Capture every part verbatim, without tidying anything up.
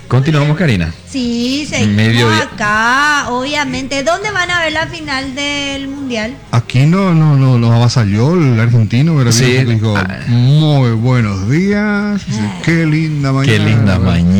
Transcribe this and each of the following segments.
Continuamos, Karina. Sí, seguimos Mediodía. acá, obviamente. ¿Dónde van a ver la final del Mundial? Aquí no, no, no, nos avasalló el argentino, ¿verdad? Sí. Dijo, Ah. muy buenos días, qué linda mañana. Qué linda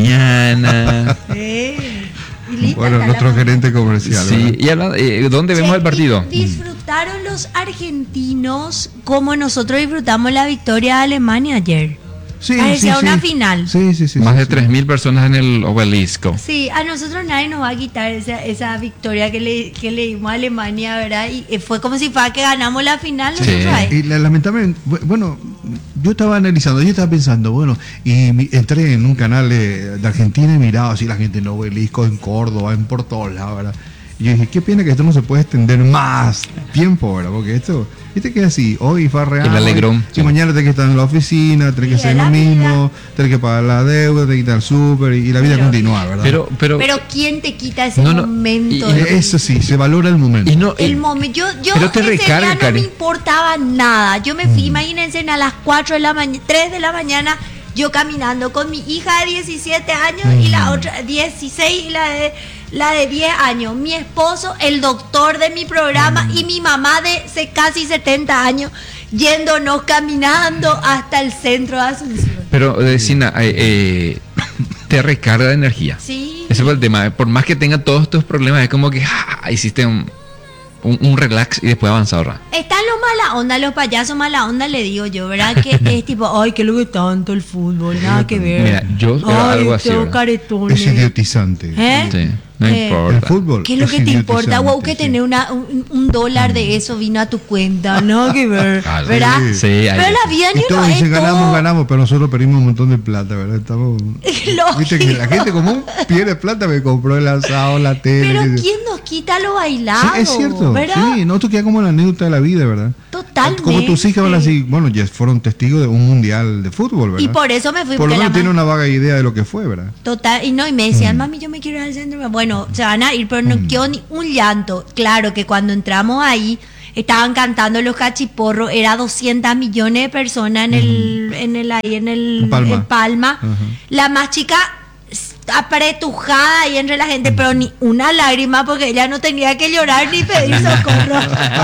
mañana. Sí. Y linda Bueno, está nuestro la- gerente comercial. Sí, ¿verdad? y hablando, eh, ¿dónde Che, vemos el y partido? ¿Disfrutaron los argentinos como nosotros disfrutamos la victoria de Alemania ayer? Sí, Parecía sí, una sí. final. Sí, sí, sí. Más sí, de sí. tres mil personas en el obelisco. Sí, a nosotros nadie nos va a quitar esa, esa victoria que le, que le dimos a Alemania, ¿verdad? Y eh, fue como si fuera que ganamos la final. Sí. nosotros ahí. Y la- lamentablemente, bu- bueno, yo estaba analizando, yo estaba pensando, bueno, y mi- entré en un canal de, de Argentina y miraba así la gente en Obelisco, en Córdoba, en por todos lados, ¿verdad? Y yo dije, qué pena que esto no se puede extender más tiempo, ¿verdad? Porque esto, viste que es así, hoy farreamos. El alegrón. Y mañana tenés que estar en la oficina, tenés que Sí, hacer es lo la mismo, tenés que pagar la deuda, tenés que ir al súper y, y la vida Pero- continúa, ¿verdad? Pero, pero, Pero ¿quién te quita ese No, no, momento? y- Y de- eso sí, se valora el momento. y no, el eh, momento, yo, yo pero te ese recarga, día no Cari. me importaba nada. Yo me fui, imagínense, a las cuatro de la mañana, tres de la mañana, yo caminando con mi hija de diecisiete años y la otra dieciséis y la de la de diez años, mi esposo, el doctor de mi programa y mi mamá de se- casi setenta años yéndonos caminando hasta el centro de Asunción. pero Decina, eh, eh, te recarga de energía. Sí. Ese fue el tema. Por más que tenga todos estos problemas, es como que ah, hiciste un, un, un relax y después avanzar. ¿Verdad? Están los mala onda, los payasos mala onda, le digo yo, ¿verdad? Que es tipo, ay, que lo que tanto el fútbol, nada que ver. Mira, yo era Ay, algo así, tengo ¿verdad? caretones. Es idiotizante. ¿Eh? Sí, no Eh, importa. El fútbol. ¿Qué es lo que te importa, idiotizante, wow? Que sí. tener una, un, un dólar de eso vino a tu cuenta, nada que ver, Ah, ¿verdad? sí. Sí, hay- Pero la vida Y ni uno todos es dicen ganamos, todo ganamos, pero nosotros perdimos un montón de plata, ¿verdad? Estamos. lógico. Viste que la gente común pierde plata, me compró el asado, la tele. Pero que- ¿quién nos quita lo Sí, bailado? es cierto. ¿Verdad? Sí, no, esto queda como la anécdota de la vida, ¿verdad? Totalmente. Como tus hijas van así, bueno, ya fueron testigos de un mundial de fútbol, ¿verdad? Y por eso me fui Por lo porque la menos tienen ma- una vaga idea de lo que fue, ¿verdad? Total, y no, y me decían, mami, yo me quiero ir al centro. Bueno, se van a ir, pero no quiero ni un llanto. Claro que cuando entramos ahí, estaban cantando los cachiporros, era doscientos millones de personas en el, en el, ahí en el En Palma. en Palma. Ajá. La más chica s- apretujada ahí entre la gente, pero ni una lágrima porque ella no tenía que llorar ni pedir socorro.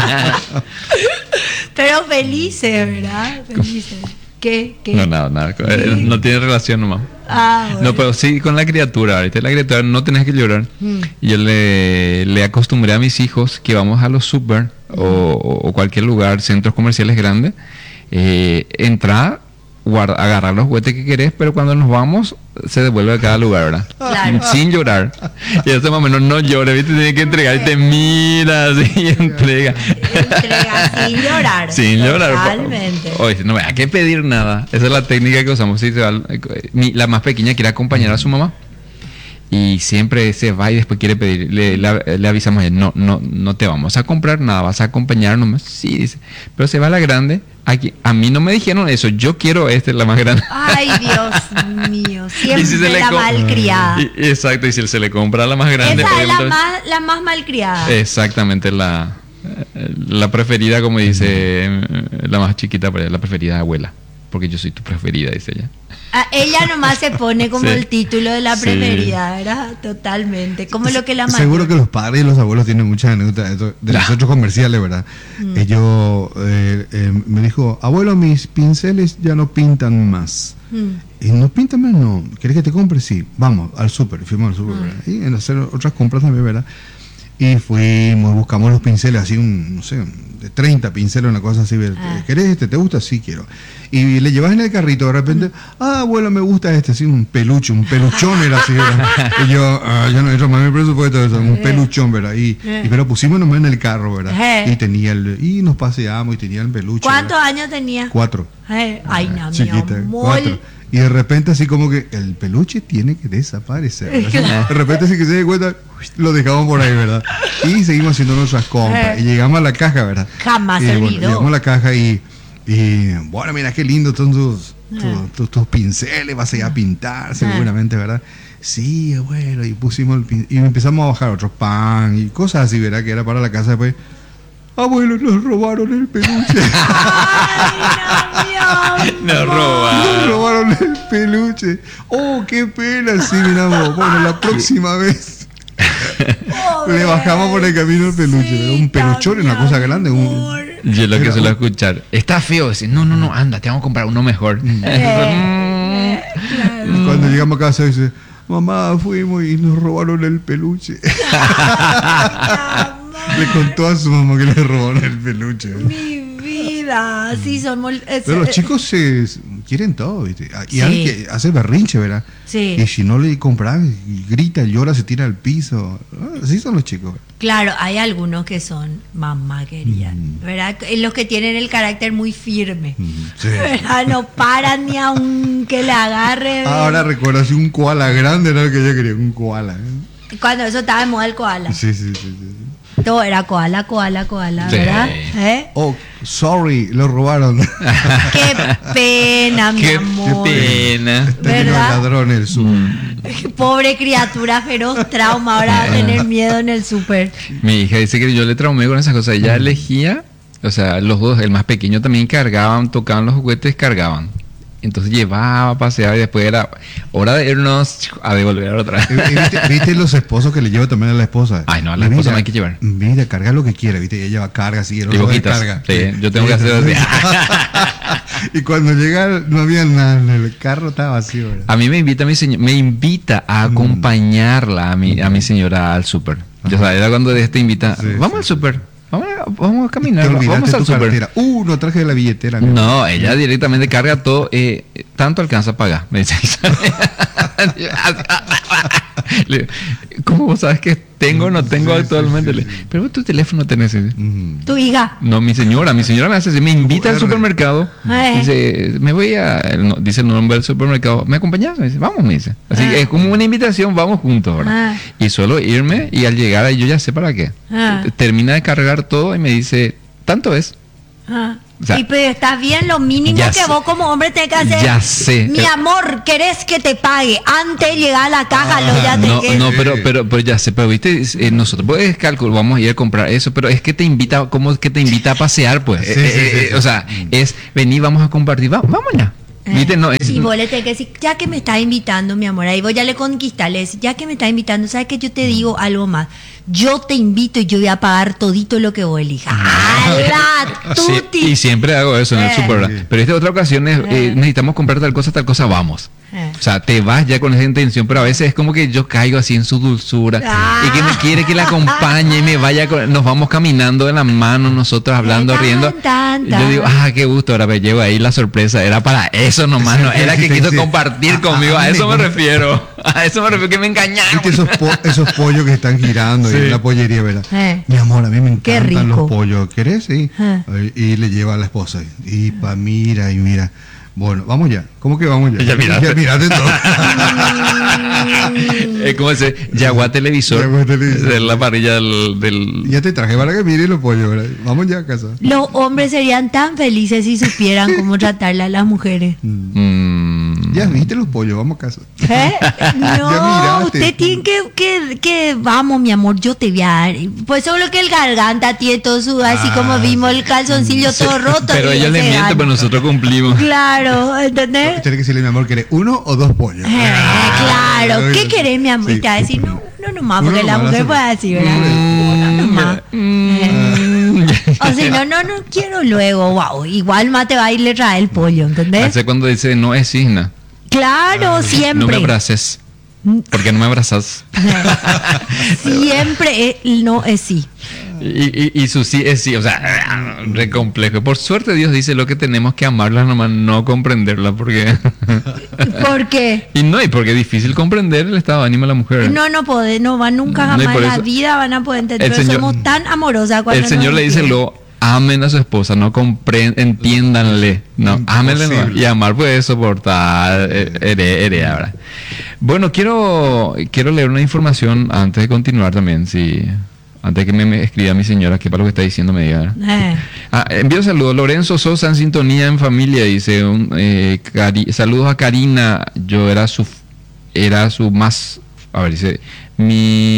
Pero felices, ¿verdad? Felices. ¿Qué? ¿Qué? No, nada, nada. Eh, No tiene relación nomás. Ah, bueno. No, pero sí con la criatura. Ahorita la criatura no tenés que llorar. Mm. Y yo le, le acostumbré a mis hijos que vamos a los super o, o- o cualquier lugar, centros comerciales grandes, eh, entrar, guarda, agarrar los juguetes que querés, pero cuando nos vamos se devuelve a cada lugar, ¿verdad? Claro. Sin llorar. Y eso más o menos no llora, ¿viste? Tiene que entregar y te mira así y entrega. Entrega sin llorar. Sin llorar. Totalmente. Oye, no me hay que pedir nada. Esa es la técnica que usamos. Sí, se va- mi- la más pequeña quiere acompañar a su mamá y siempre se va y después quiere pedir. Le, le- le avisamos, a ella, no, no, no te vamos a comprar nada, vas a acompañar nomás. Sí, dice. Pero se va la grande. Aquí, a mí no me dijeron eso. Yo quiero este, la más grande. Ay, Dios mío. Siempre Y si se le la co- malcriada. Y- exacto. Y si se le compra a la más grande. Esa es la obviamente- más, la más malcriada. Exactamente, la, la preferida, como dice eh, la más chiquita, pero la preferida abuela. Porque yo soy tu preferida, dice ella. Ah, ella nomás se pone como Sí. el título de la Sí. preferida, ¿verdad? Totalmente. Como lo que la Seguro mayor- que los padres y los abuelos tienen muchas anécdotas de, esto- de los Nah. centros comerciales, ¿verdad? Mm. Ellos eh, eh, me dijo, abuelo, mis pinceles ya no pintan más. Mm. Y no pintan más, no. ¿Quieres que te compre? Sí. Vamos al súper. Fuimos al súper, Mm. ¿verdad? Y en hacer otras compras también, ¿verdad? Y fuimos, buscamos los pinceles, así un, no sé, de treinta pinceles, una cosa así. ¿verdad? Ah. ¿Querés este? ¿Te gusta? Sí, quiero. Y le llevas en el carrito, de repente, ah, abuelo, me gusta este, así, un peluche, un peluchón era así, ¿verdad? Y yo, ah, yo no, yo más mi presupuesto, eso, un peluchón, ¿verdad? Y, y pero pusimos nomás en el carro, ¿verdad? Eh. Y tenía el, y nos paseamos y tenía el peluche. ¿Cuántos ¿verdad? años tenía? Cuatro. Eh, Ay, no, mi Chiquita, amor. cuatro. Y de repente así como que el peluche tiene que desaparecer. ¿verdad? De repente así que se da cuenta, lo dejamos por ahí, ¿verdad? Y seguimos haciendo nuestras compras. Y llegamos a la caja, ¿verdad? Jamás y, se bueno, olvidó. llegamos a la caja y, y bueno, mira qué lindo son tus, tus, tus- tus pinceles, vas a ir a pintar seguramente, ¿verdad? Sí, bueno, y pusimos el pin- y empezamos a bajar otro pan y cosas así, ¿verdad? Que era para la casa después. Abuelo, nos robaron el peluche. Ay, no, mi amor. Nos Nos robaron. robaron el peluche. Oh, qué pena, sí, miramos. Bueno, la próxima vez le bajamos por el camino el peluche. Era un peluchón, una cosa grande. Un... Yo lo que suelo escuchar, está feo, decir, no, no, no, anda, te vamos a comprar uno mejor. Eh, claro. Cuando llegamos a casa dice, mamá, fuimos y nos robaron el peluche. Le contó a su mamá que le robaron el peluche. Mi vida, sí, somos. es- Pero los chicos se se quieren todo, ¿viste? Y Sí. alguien que hace berrinche, ¿verdad? Sí. Y si no le compran, grita, llora, se tira al piso. Ah, así son los chicos. Claro, hay algunos que son mamá querida, Mm. ¿verdad? Eh, Los que tienen el carácter muy firme, Sí. ¿verdad? No paran ni aunque le agarre. Ahora recuerdo, así un koala grande era lo que yo quería, un koala. ¿eh? Cuando eso estaba de moda el koala. Sí, sí, sí, sí. Todo era koala, koala, koala, Sí. ¿verdad? ¿Eh? Oh, sorry, lo robaron. Qué pena, mi Qué amor. pena. Está lleno de ¿Verdad? ladrones el sur. Pobre criatura feroz, trauma, ahora va a tener miedo en el súper. Mi hija dice que yo le traumé con esas cosas. Ella elegía, o sea, los dos, el más pequeño también cargaban, tocaban los juguetes, cargaban. Entonces llevaba, paseaba y después era hora de irnos a devolver otra vez. Eh, eh, ¿Viste, viste los esposos que le lleva también a la esposa? Ay, no, a la esposa no hay que llevar. Mira, carga lo que quiera, ¿viste? Ella va, carga, así, el Y otro va, boquitas. carga. Sí, yo tengo que hacer así. Y cuando llega, no había nada, el carro estaba vacío, ¿verdad? A mí me invita mi señora, me invita a acompañarla a mi, a mi señora al súper. Yo sabía, era cuando te invita, Sí, vamos sí. al súper, vamos, a- vamos a caminar, Te olvidaste vamos al tu súper. cartera. Uh, no traje la billetera. mi amor. No, ella directamente carga todo, eh, tanto alcanza a pagar. Me dice. Le digo, ¿cómo vos sabes que tengo o no tengo Sí, sí, actualmente? sí, Le- sí. Pero tu teléfono tenés. Dice. Ujú. Tu hija. No, mi señora, mi señora me hace así, me invita al R. supermercado. Eh. Dice, me voy a, no, dice el nombre del supermercado, ¿me acompañas? Me dice, vamos, me dice. Así Ah. es como una invitación, vamos juntos, ¿verdad? Ah. Y suelo irme y al llegar ahí yo ya sé para qué. Ah. Termina de cargar todo y me dice, ¿tanto es? Ah. O sea, y pero está bien, lo mínimo ya que sé. vos como hombre tenés que hacer. Ya sé. Mi Eh, amor, ¿querés que te pague? Antes de llegar a la caja, lo ya te No, que- no, pero, pero, pero ya sé, pero viste, es- eh, nosotros puedes calcular, vamos a ir a comprar eso, pero es que te invita, ¿cómo es que te invita a pasear, pues? Sí, Eh, sí, eh, sí, eh, sí. O sea, es venir, vamos a compartir, vamos, vamos ya. Eh. Viste, no, es, Y vos le tenés que decir, ya que me estás invitando, mi amor, ahí vos ya le conquistás, le decís, ya que me estás invitando, ¿sabes que yo te digo algo más? Yo te invito y yo voy a pagar todito lo que vos elijas. ¡Hala, Sí, tuti! y siempre hago eso en el Eh. super, ¿verdad? Sí. Pero esta otra ocasión es, eh, necesitamos comprar tal cosa, tal cosa, vamos. Eh. O sea, te vas ya con esa intención, pero a veces es como que yo caigo así en su dulzura Ah. y que me quiere que la acompañe y me vaya, con- nos vamos caminando de la mano, nosotros hablando, Tan, riendo. tan, Y yo digo, tan. ah, qué gusto, ahora me llevo ahí la sorpresa, era para eso nomás, no, era que Sí, quiso sí. compartir A- conmigo, a a mí me eso me gusta. refiero, a eso me refiero, que me engañaron. Viste esos, po- esos pollos que están girando Sí. ahí en la pollería, ¿verdad? Eh. Mi amor, a mí me Qué encantan rico. los pollos. ¿Querés? Sí. Eh. Y le lleva a la esposa. Y pa, mira, y mira. Bueno, vamos ya. ¿Cómo que vamos ya? Ya miraste. Ya miraste todo. Es como ese Jaguar televisor, Jaguar televisor. de la parrilla del... del- Ya te traje para que mire los pollos, ¿verdad? Vamos ya a casa. Los hombres serían tan felices si supieran cómo tratarle a las mujeres. Mm. Ya viste los pollos, vamos a casa. ¿Eh? No, miraste. usted tiene que, que, que, vamos, mi amor, yo te voy a dar. Pues solo que el garganta tiene todo su, así Ah, como vimos el calzoncillo todo roto. Pero y ellos le ese mienten, gana. pero nosotros cumplimos. Claro, ¿entendés? Tienes que decirle, mi amor, ¿querés uno o dos pollos? Eh, claro, Ah, ¿qué sí. querés, mi amor? Y Sí. te va a decir, no, uno nomás, Uno porque la nomás, mujer la puede hace- decir, ¿verdad? Mm, Uno nomás. mm. O si no, no, no quiero luego, wow. Igual más te va a ir le trae el pollo, ¿entendés? Hace cuando dice no es signa, Claro, siempre. no me abraces. Porque no me abrazas. Siempre es- no es sí. Y, y, y su sí es sí, o sea, re complejo. Por suerte Dios dice lo que tenemos que amarla, nomás no comprenderla, porque... ¿Por qué? y no, y porque es difícil comprender el estado de ánimo de la mujer. No, no puede, no va nunca No, y jamás por en la eso- vida van a poder entender. El Pero Señor- somos tan amorosas cuando El Señor nos le dice quiere. lo amen a su esposa, no compren, entiéndanle, no, ámenle nomás. Imposible. Y amar puede soportar, eh, here- heredar, ¿verdad? Bueno, quiero quiero leer una información antes de continuar también, si antes que me, me escriba mi señora, que para lo que está diciendo me diga. ¿verdad? Eh, Ah, envío saludos. Lorenzo Sosa en sintonía en familia, dice. Un, eh, Cari- saludos a Karina. Yo era su era su más. A ver, dice. Mi. Ah,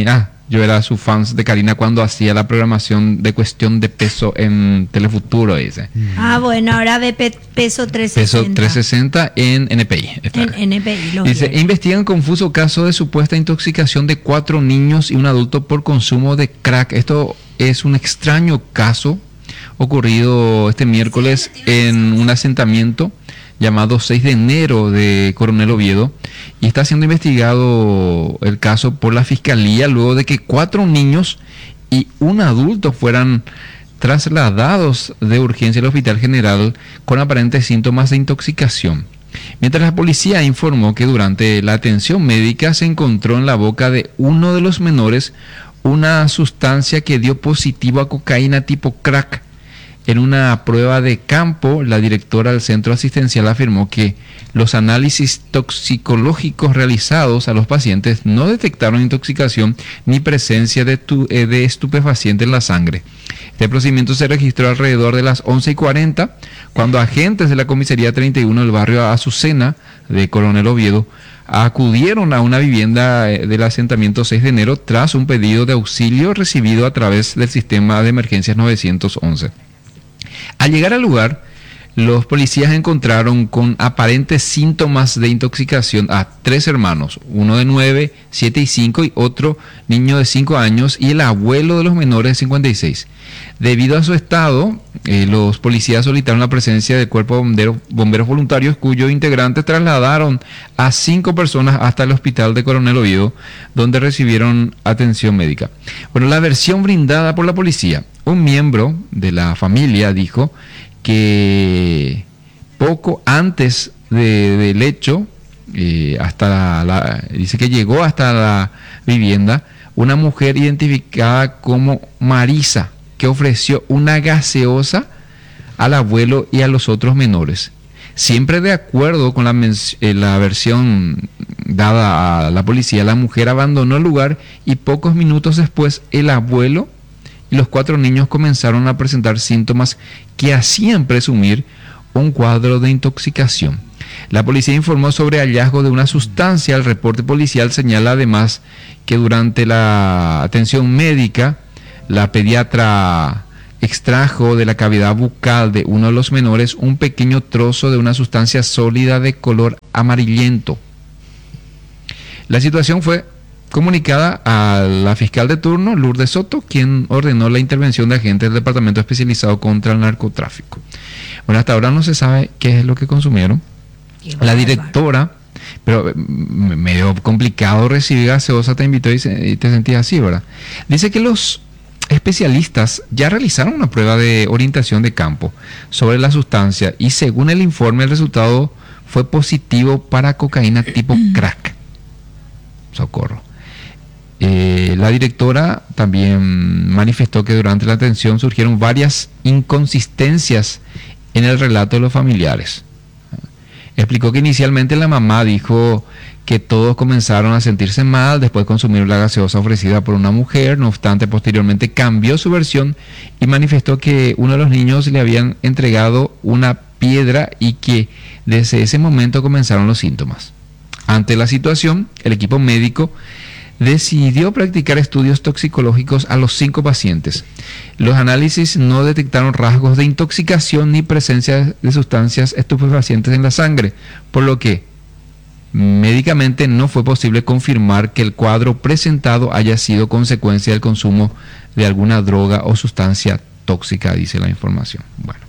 Yo era su fans de Karina cuando hacía la programación de Cuestión de Peso en Telefuturo, dice. Ah, bueno, ahora ve pe- peso trescientos sesenta. Peso trescientos sesenta en N P I. Está. En N P I. Lo Dice, vieron. investigan confuso caso de supuesta intoxicación de cuatro niños y un adulto por consumo de crack. Esto es un extraño caso ocurrido este miércoles en un asentamiento llamado seis de enero de Coronel Oviedo, y está siendo investigado el caso por la fiscalía luego de que cuatro niños y un adulto fueran trasladados de urgencia al Hospital General con aparentes síntomas de intoxicación. Mientras la policía informó que durante la atención médica se encontró en la boca de uno de los menores una sustancia que dio positivo a cocaína tipo crack. En una prueba de campo, la directora del centro asistencial afirmó que los análisis toxicológicos realizados a los pacientes no detectaron intoxicación ni presencia de, tu, eh, de estupefaciente en la sangre. Este procedimiento se registró alrededor de las once y cuarenta, cuando agentes de la comisaría treinta y uno del barrio Azucena de Coronel Oviedo acudieron a una vivienda del asentamiento seis de enero tras un pedido de auxilio recibido a través del sistema de emergencias novecientos once. Al llegar al lugar, los policías encontraron con aparentes síntomas de intoxicación a tres hermanos, uno de nueve, siete y cinco y otro niño de cinco años y el abuelo de los menores de cincuenta y seis. Debido a su estado, eh, los policías solicitaron la presencia del cuerpo de bomberos, bomberos voluntarios, cuyos integrantes trasladaron a cinco personas hasta el hospital de Coronel Oviedo, donde recibieron atención médica. Bueno, la versión brindada por la policía: un miembro de la familia dijo que poco antes de, del hecho, eh, hasta la, la, dice que llegó hasta la vivienda una mujer identificada como Marisa, que ofreció una gaseosa al abuelo y a los otros menores. Siempre de acuerdo con la, eh, la versión dada a la policía, la mujer abandonó el lugar y pocos minutos después el abuelo y los cuatro niños comenzaron a presentar síntomas que hacían presumir un cuadro de intoxicación. La policía informó sobre hallazgo de una sustancia. El reporte policial señala además que durante la atención médica, la pediatra extrajo de la cavidad bucal de uno de los menores un pequeño trozo de una sustancia sólida de color amarillento. La situación fue comunicada a la fiscal de turno, Lourdes Soto, quien ordenó la intervención de agentes del Departamento Especializado contra el Narcotráfico. Bueno, hasta ahora no se sabe qué es lo que consumieron. La directora, pero medio complicado recibir gaseosa, te invitó y, se, y te sentías así, ¿verdad? Dice que los especialistas ya realizaron una prueba de orientación de campo sobre la sustancia y según el informe el resultado fue positivo para cocaína tipo crack. Socorro. Eh, la directora también manifestó que durante la atención surgieron varias inconsistencias en el relato de los familiares. Explicó que inicialmente la mamá dijo que todos comenzaron a sentirse mal después de consumir la gaseosa ofrecida por una mujer. No obstante, posteriormente cambió su versión y manifestó que uno de los niños le habían entregado una piedra y que desde ese momento comenzaron los síntomas. Ante la situación, el equipo médico decidió practicar estudios toxicológicos a los cinco pacientes. Los análisis no detectaron rasgos de intoxicación ni presencia de sustancias estupefacientes en la sangre, por lo que médicamente no fue posible confirmar que el cuadro presentado haya sido consecuencia del consumo de alguna droga o sustancia tóxica, dice la información. Bueno,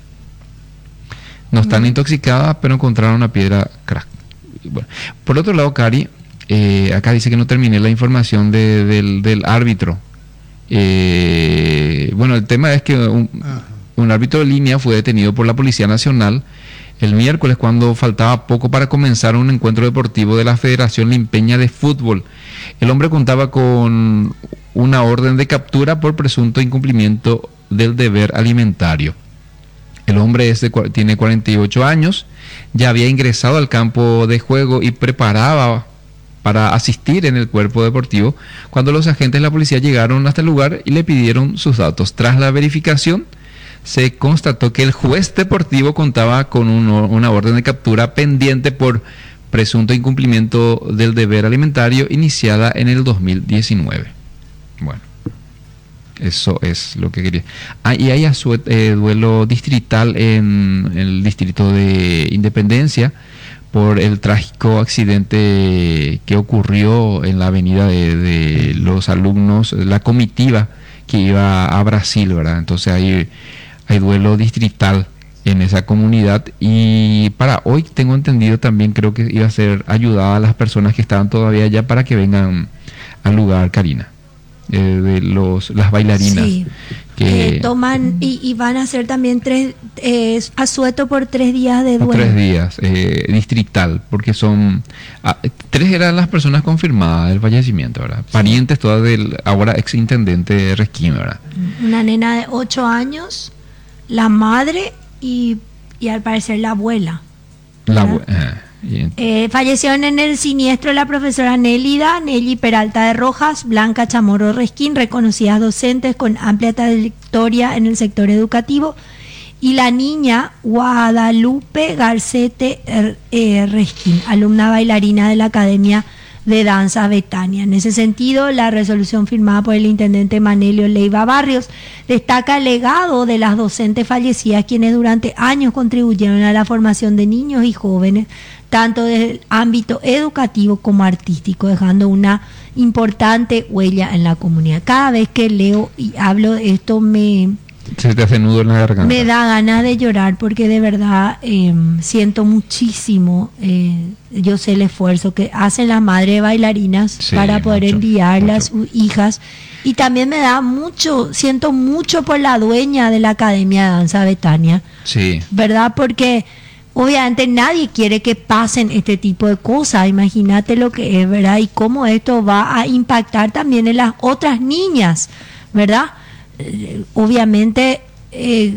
no están intoxicadas, pero encontraron una piedra crack. Bueno, por otro lado, Cari, Eh, acá dice que no terminé la información de, del, del árbitro. Eh, bueno, el tema es que un, un árbitro de línea fue detenido por la Policía Nacional el miércoles cuando faltaba poco para comenzar un encuentro deportivo de la Federación Limpeña de Fútbol. El hombre contaba con una orden de captura por presunto incumplimiento del deber alimentario. El hombre es de, tiene cuarenta y ocho años, ya había ingresado al campo de juego y preparaba para asistir en el cuerpo deportivo cuando los agentes de la policía llegaron hasta el lugar y le pidieron sus datos. Tras la verificación se constató que el juez deportivo contaba con un, una orden de captura pendiente por presunto incumplimiento del deber alimentario iniciada en el dos mil diecinueve. Bueno, eso es lo que quería. Ah, y hay asue- eh, duelo distrital en el distrito de Independencia por el trágico accidente que ocurrió en la avenida de, de los alumnos, la comitiva que iba a Brasil, ¿verdad? Entonces hay, hay duelo distrital en esa comunidad, y para hoy tengo entendido también, creo que iba a ser ayudada a las personas que estaban todavía allá para que vengan al lugar, Karina, eh, de los las bailarinas. Sí. Que Eh, toman y, y van a hacer también tres eh, asueto por tres días de por duelo. tres días, eh, distrital, porque son ah, tres eran las personas confirmadas del fallecimiento, ¿verdad? Sí. Parientes todas del ahora ex intendente Resquín, ¿verdad? Una nena de ocho años, la madre y, y al parecer la abuela. La, ¿verdad? ah, y- Eh, fallecieron en el siniestro la profesora Nélida Nelly Peralta de Rojas, Blanca Chamorro Resquín, reconocidas docentes con amplia trayectoria en el sector educativo, y la niña Guadalupe Garcete eh, eh, Resquín, alumna bailarina de la Academia de Danza Betania. En ese sentido, la resolución firmada por el intendente Manelio Leiva Barrios destaca el legado de las docentes fallecidas, quienes durante años contribuyeron a la formación de niños y jóvenes, tanto desde el ámbito educativo como artístico, dejando una importante huella en la comunidad. Cada vez que leo y hablo de esto me, se te hace nudo en la garganta. me da ganas de llorar, porque de verdad eh, siento muchísimo, eh, yo sé el esfuerzo que hacen las madres bailarinas Sí, para poder mucho, enviarlas mucho. sus hijas, y también me da mucho, siento mucho por la dueña de la Academia de Danza Betania, Sí, ¿verdad? Porque obviamente nadie quiere que pasen este tipo de cosas. Imagínate lo que es, ¿verdad? Y cómo esto va a impactar también en las otras niñas, ¿verdad? Eh, obviamente eh,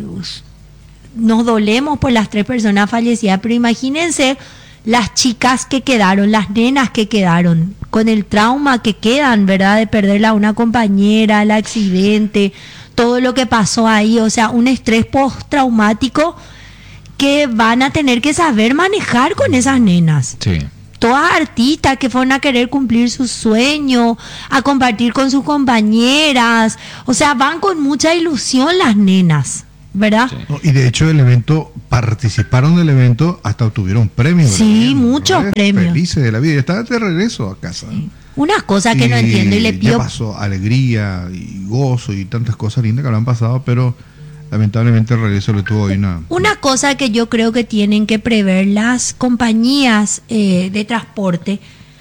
nos dolemos por las tres personas fallecidas, pero imagínense las chicas que quedaron, las nenas que quedaron, con el trauma que quedan, ¿verdad? De perderla a una compañera, el accidente, todo lo que pasó ahí, o sea, un estrés postraumático que van a tener que saber manejar con esas nenas. sí. Todas artistas que fueron a querer cumplir su sueño, a compartir con sus compañeras, o sea, van con mucha ilusión las nenas, ¿verdad? Sí. No, y de hecho el evento, participaron del evento, hasta obtuvieron premios. Sí, ¿verdad? muchos Re premios. Felices de la vida. Estaban de regreso a casa. Unas cosas que no entiendo y le Ya pido. pasó alegría y gozo y tantas cosas lindas que habrán pasado, pero lamentablemente el regreso le tuvo hoy una... Una cosa que yo creo que tienen que prever las compañías eh, de transporte,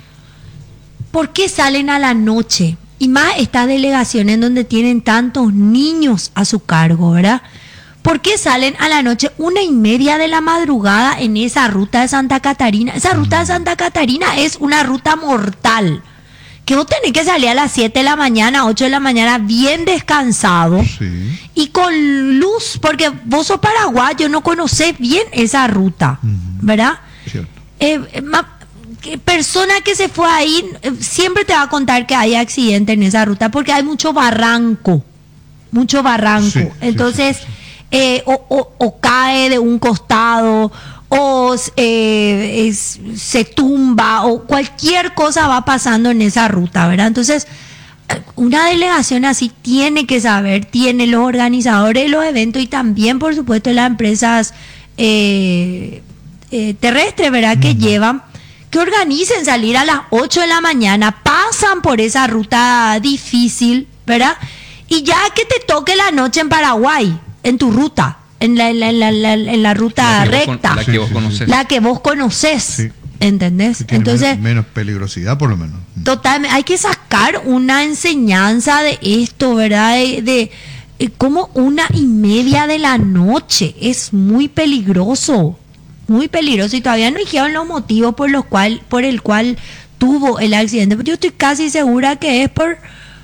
¿por qué salen a la noche? Y más estas delegaciones donde tienen tantos niños a su cargo, ¿verdad? ¿Por qué salen a la noche una y media de la madrugada en esa ruta de Santa Catarina? Esa ruta de Santa Catarina es una ruta mortal, que vos tenés que salir a las siete de la mañana, ocho de la mañana, bien descansado. Sí. Y con luz, porque vos sos paraguayo, no conocés bien esa ruta, Ujú. ¿verdad? Cierto. Eh, eh, ma- que persona que se fue ahí eh, siempre te va a contar que hay accidente en esa ruta, porque hay mucho barranco, mucho barranco. Sí, sí, Entonces, sí, sí, eh, o, o- o cae de un costado, o eh, es- se tumba, o cualquier cosa va pasando en esa ruta, ¿verdad? Entonces, una delegación así tiene que saber, tiene los organizadores de los eventos y también, por supuesto, las empresas eh, eh, terrestres, ¿verdad? Que llevan, que organicen salir a las ocho de la mañana, pasan por esa ruta difícil, ¿verdad? Y ya que te toque la noche en Paraguay, en tu ruta, en la, en la, en la, en la- en la ruta La que vos con- recta, la que vos Sí, sí, sí. conoces. la que vos conocés, Sí. ¿entendés? Que tiene Entonces... menos, menos peligrosidad por lo menos. Totalmente, hay que sacar una enseñanza de esto, ¿verdad? De, de, eh, como una y media de la noche, es muy peligroso, muy peligroso, y todavía no dijeron los motivos por los cual, por el cual tuvo el accidente. Yo estoy casi segura que es por,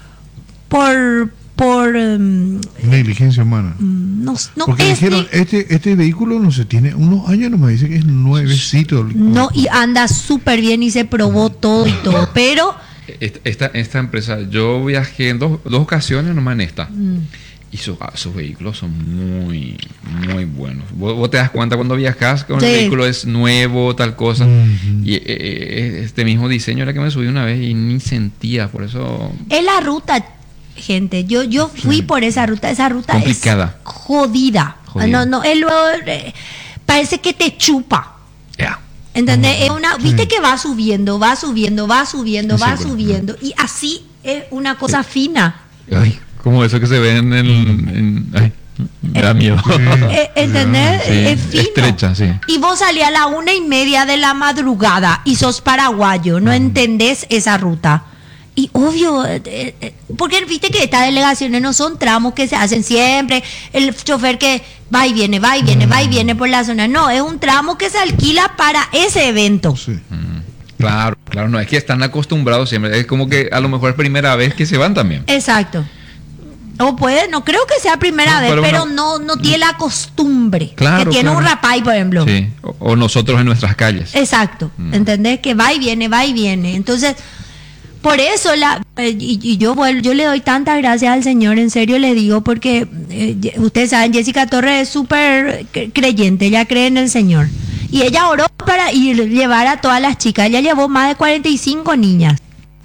por, por, um, Negligencia humana. no, no Porque es dijeron, ni- este este vehículo no se tiene unos años, no me dice que es nuevecito. no, y anda súper bien y se probó todo y todo, pero Esta, esta, esta empresa, yo viajé en dos, dos ocasiones nomás en esta. mm, Y sus, ah, sus vehículos son muy, muy buenos. Vos, vos te das cuenta cuando viajas que Sí. el vehículo es nuevo, tal cosa. Ujú. Y eh, eh, este mismo diseño era que me subí una vez y ni sentía, por eso... es la ruta, gente. Yo yo fui sí. por esa ruta. Esa ruta complicada. Es jodida. jodida. No, no, es lo, eh, parece que te chupa. Ya. Yeah. ¿Entendés? Mm. Es una, viste sí. que va subiendo, va subiendo, va subiendo, sí, va sí, subiendo. Sí. Y así es una cosa sí. fina. Ay, como eso que se ve en el... En, ay. Me da miedo. ¿Entendés? Sí, es fino. Estrecha, sí. Y vos salís a la una y media de la madrugada y sos paraguayo, no mm. entendés esa ruta. Y obvio, eh, eh, porque viste que estas delegaciones no son tramos que se hacen siempre, el chofer que va y viene, va y viene, mm. va y viene por la zona. No, es un tramo que se alquila para ese evento. Sí. Mm. Claro, claro, no es que están acostumbrados siempre, es como que a lo mejor es primera vez que se van también. Exacto. No puede, no creo que sea primera no, vez, pero, pero no, no tiene la costumbre claro, que tiene claro. un rapay, por ejemplo. Sí, o, o nosotros en nuestras calles. Exacto, mm. ¿entendés? Que va y viene, va y viene. Entonces, por eso, la y, y yo bueno, yo le doy tantas gracias al Señor, en serio le digo, porque eh, ustedes saben, Jessica Torres es súper creyente, ella cree en el Señor. Y ella oró para ir llevar a todas las chicas, ella llevó más de cuarenta y cinco niñas.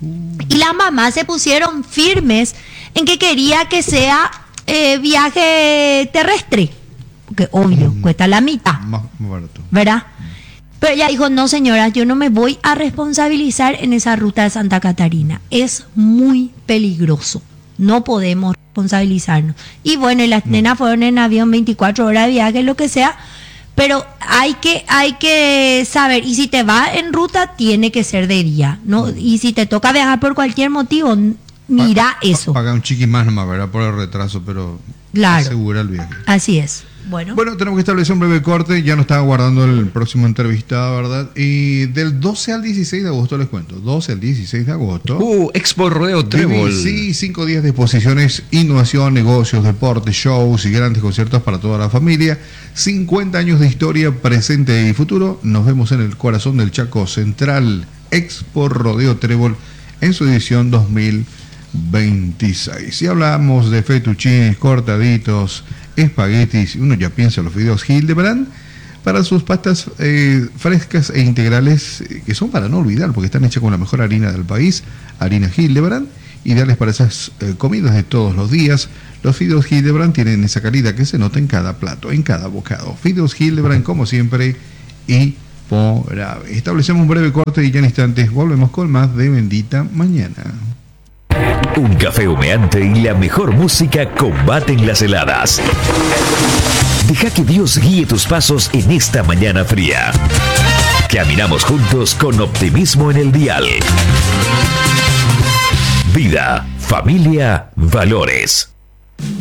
Y las mamás se pusieron firmes en que quería que sea eh, viaje terrestre, porque obvio, mm. cuesta la mitad, más, más barato, ¿verdad? Mm. Pero ella dijo, no señora, yo no me voy a responsabilizar en esa ruta de Santa Catarina, es muy peligroso, no podemos responsabilizarnos. Y bueno, y las mm. nenas fueron en avión veinticuatro horas de viaje, lo que sea, pero hay que hay que saber, y si te vas en ruta, tiene que ser de día, ¿no? Y si te toca viajar por cualquier motivo, mira pa, eso. Paga un chiqui más nomás, ¿verdad? Por el retraso, pero claro, asegura el viaje. Así es. Bueno. Bueno, tenemos que establecer un breve corte. Ya nos estaba guardando el próximo entrevistado, ¿verdad? Y del doce al dieciséis de agosto les cuento. doce al dieciséis de agosto. Uh, Expo Rodeo Trébol. Sí, cinco días de exposiciones, innovación, negocios, deportes, shows y grandes conciertos para toda la familia. cincuenta años de historia, presente y futuro. Nos vemos en el corazón del Chaco Central. Expo Rodeo Trébol en su edición dos mil veintiséis. Si hablamos de fettuccines, cortaditos, espaguetis, uno ya piensa en los fideos Hildebrand para sus pastas eh, frescas e integrales, eh, que son para no olvidar porque están hechas con la mejor harina del país, harina Hildebrand, ideales para esas eh, comidas de todos los días. Los fideos Hildebrand tienen esa calidad que se nota en cada plato, en cada bocado. Fideos Hildebrand, como siempre, y por ave. Establecemos un breve corte y ya en instantes volvemos con más de Bendita Mañana. Un café humeante y la mejor música combaten las heladas. Deja que Dios guíe tus pasos en esta mañana fría. Caminamos juntos con optimismo en el dial. Vida, familia, valores.